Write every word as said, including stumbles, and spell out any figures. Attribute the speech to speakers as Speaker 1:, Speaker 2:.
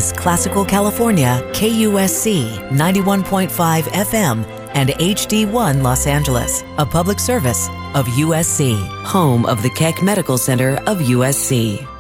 Speaker 1: Angeles, Classical California, K U S C ninety-one point five F M, and H D one Los Angeles, a public service of U S C, home of the Keck Medical Center of U S C.